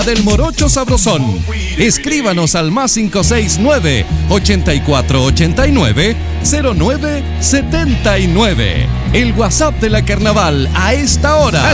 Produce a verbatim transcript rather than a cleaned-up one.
del Morocho Sabrosón. Escríbanos al más cinco seis nueve, ochenta y cuatro ochenta y nueve, cero nueve setenta y nueve. El WhatsApp de la Carnaval a esta hora.